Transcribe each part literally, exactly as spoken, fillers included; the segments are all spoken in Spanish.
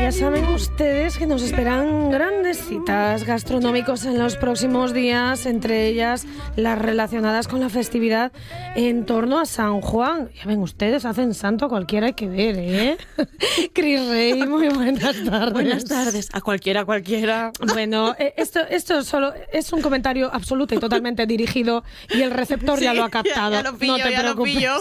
ya saben ustedes que nos esperan grandes citas gastronómicas en los próximos días, entre ellas las relacionadas con la festividad en torno a San Juan. Ya ven ustedes, hacen santo a cualquiera, hay que ver, ¿eh? Cris Rey, muy buenas tardes. Buenas tardes, a cualquiera, a cualquiera. Bueno, esto, esto solo es un comentario absoluto y totalmente dirigido y el receptor sí, ya lo ha captado. Ya, ya lo pillo, no te ya preocupes. Lo pillo.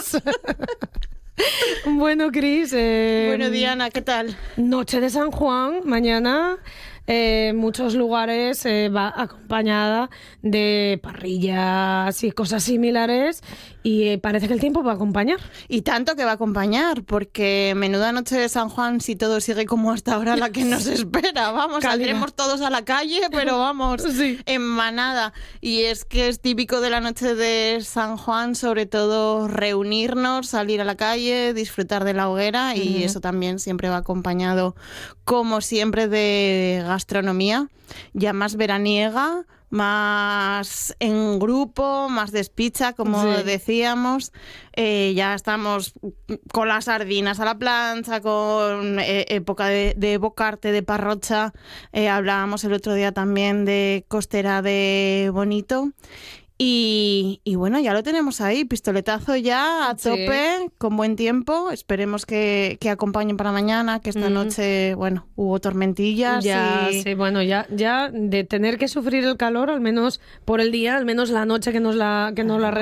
Bueno, Cris. Eh, bueno, Diana, ¿qué tal? Noche de San Juan, mañana. En eh, muchos lugares eh, va acompañada de parrillas y cosas similares y eh, parece que el tiempo va a acompañar. Y tanto que va a acompañar, porque menuda noche de San Juan si todo sigue como hasta ahora la que nos espera. Vamos, Cálida. Saldremos todos a la calle, pero vamos, sí. en manada. Y es que es típico de la noche de San Juan, sobre todo reunirnos, salir a la calle, disfrutar de la hoguera y uh-huh. eso también siempre va acompañado, como siempre, de gastronomía, ya más veraniega, más en grupo, más despicha, como sí. decíamos. Eh, ya estamos con las sardinas a la plancha, con eh, época de, de bocarte, de parrocha. Eh, hablábamos el otro día también de costera de Bonito. Y, y bueno, ya lo tenemos ahí, pistoletazo ya a tope, sí. con buen tiempo. Esperemos que, que acompañen para mañana, que esta mm. noche, bueno, hubo tormentillas. Ya, y... sí, bueno, ya, ya de tener que sufrir el calor, al menos por el día, al menos la noche que nos la, que nos la